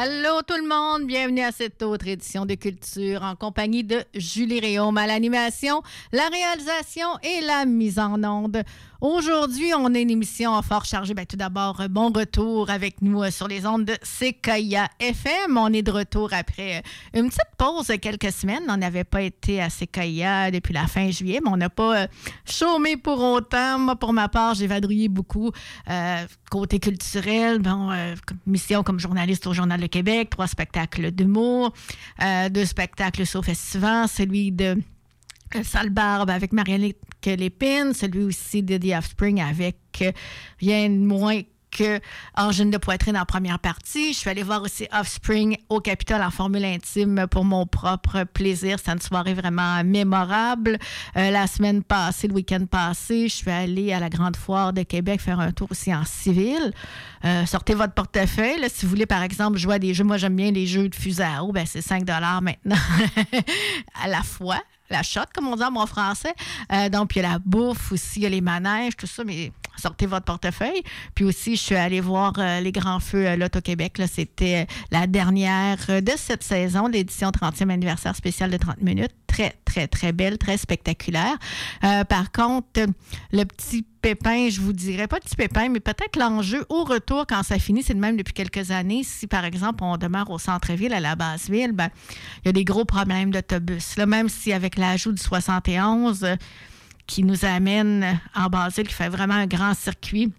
Allô tout le monde, bienvenue à cette autre édition de Culture en compagnie de Julie Réaume à l'animation, la réalisation et la mise en onde. Aujourd'hui, on a une émission fort chargée. Tout d'abord, bon retour avec nous sur les ondes de CKIA FM. On est de retour après une petite pause de quelques semaines. On n'avait pas été à CKIA depuis la fin juillet, mais on n'a pas chômé pour autant. Moi, pour ma part, j'ai vadrouillé beaucoup côté culturel. Mission comme journaliste au Journal de Québec, 3 spectacles d'humour, 2 spectacles au festival, celui de Sale Barbe avec Marianne Lépine, celui aussi de The Offspring avec rien de moins que angine de poitrine en première partie. Je suis allée voir aussi Offspring au Capitole en formule intime pour mon propre plaisir. C'était une soirée vraiment mémorable. La semaine passée, le week-end passé, je suis allée à la Grande Foire de Québec faire un tour aussi en civil. Sortez votre portefeuille. Là, si vous voulez, par exemple, jouer à des jeux. Moi, j'aime bien les jeux de fusée à eau. C'est 5 $ maintenant à la fois. La shot, comme on dit en bon français. Donc, il y a la bouffe aussi, il y a les manèges, tout ça, mais sortez votre portefeuille. Puis aussi, je suis allée voir les Grands Feux Loto-Québec. Là, c'était la dernière de cette saison, l'édition 30e anniversaire spécial de 30 minutes. Très, très, très belle, très spectaculaire. Par contre, le petit pépin, je vous dirais, pas de petit pépin, mais peut-être l'enjeu au retour, quand ça finit, c'est le même depuis quelques années. Si, par exemple, on demeure au centre-ville, à la Basse-Ville, il y a des gros problèmes d'autobus. Là, même si avec l'ajout du 71 qui nous amène en Basse-Ville, qui fait vraiment un grand circuit,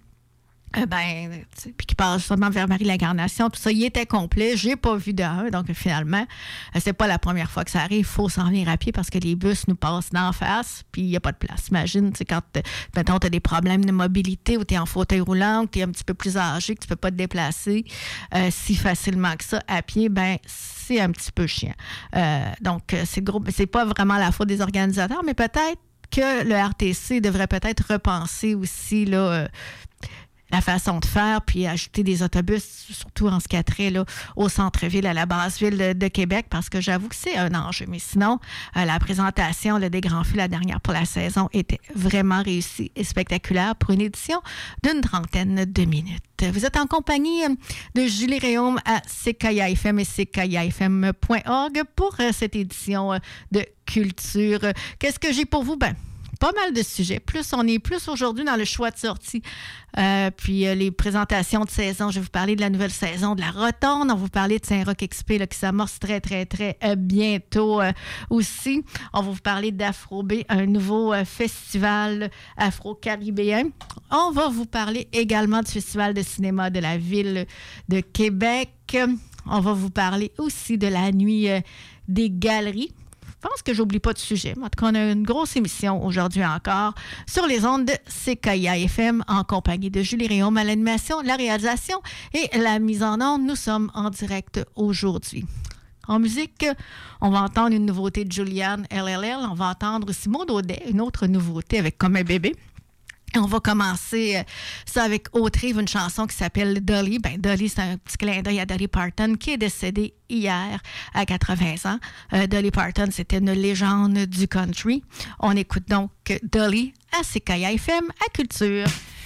puis qui passe seulement vers Marie-l'Incarnation, tout ça, il était complet. J'ai pas vu de un, donc finalement, c'est pas la première fois que ça arrive. Il faut s'en venir à pied parce que les bus nous passent d'en face, puis il n'y a pas de place. Imagine, quand, mettons, tu as des problèmes de mobilité ou tu es en fauteuil roulant, ou tu es un petit peu plus âgé, que tu peux pas te déplacer si facilement que ça à pied, c'est un petit peu chiant. Donc, c'est pas vraiment la faute des organisateurs, mais peut-être que le RTC devrait peut-être repenser aussi, là, la façon de faire, puis ajouter des autobus, surtout en ce qui a trait là, au centre-ville, à la Basse-Ville de Québec, parce que j'avoue que c'est un enjeu. Mais sinon, la présentation des Grands Feux, la dernière pour la saison, était vraiment réussie et spectaculaire pour une édition d'une 30aine de minutes. Vous êtes en compagnie de Julie Réaume à CKIA FM et CKIAFM.org pour cette édition de Culture. Qu'est-ce que j'ai pour vous? Pas mal de sujets. On est plus aujourd'hui dans le choix de sortie. Puis les présentations de saison. Je vais vous parler de la nouvelle saison de la Rotonde. On va vous parler de Saint-Roch XP qui s'amorce très, très, très bientôt aussi. On va vous parler d'Afro-B, un nouveau festival afro-caribéen. On va vous parler également du Festival de cinéma de la ville de Québec. On va vous parler aussi de la nuit des galeries. Je pense que j'oublie pas de sujet. En tout cas, on a une grosse émission aujourd'hui encore sur les ondes de CKIA FM en compagnie de Julie Réaume à l'animation, la réalisation et la mise en onde. Nous sommes en direct aujourd'hui. En musique, on va entendre une nouveauté de Julianne LLL. On va entendre aussi Maud Audet, une autre nouveauté avec Comme un bébé. On va commencer ça avec Autrive, une chanson qui s'appelle Dolly. Dolly, c'est un petit clin d'œil à Dolly Parton qui est décédée hier à 80 ans. Dolly Parton, c'était une légende du country. On écoute donc Dolly à CKIA FM à Culture.